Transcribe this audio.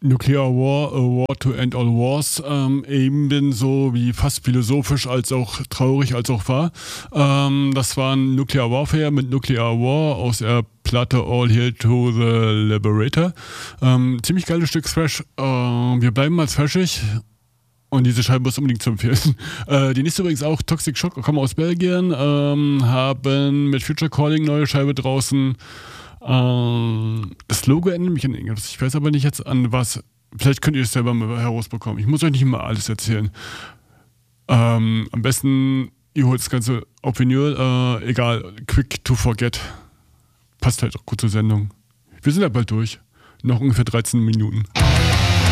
Nuclear War, A War to End All Wars, ebenso wie fast philosophisch als auch traurig als auch wahr. Das war ein Nuclear Warfare mit Nuclear War aus der Platte All Hail to the Liberator. Ziemlich geiles Stück Thrash. Wir bleiben mal thrashig. Und diese Scheibe muss unbedingt zu empfehlen. Die nächste übrigens auch, Toxic Shock, kommen aus Belgien, haben mit Future Calling neue Scheibe draußen. Das Logo erinnert mich an irgendwas. Ich weiß aber nicht jetzt an was. Vielleicht könnt ihr es selber mal herausbekommen. Ich muss euch nicht immer alles erzählen. Am besten, ihr holt das Ganze auf Vinyl. Egal, Quick to Forget. Passt halt auch gut zur Sendung. Wir sind ja bald durch. Noch ungefähr 13 Minuten.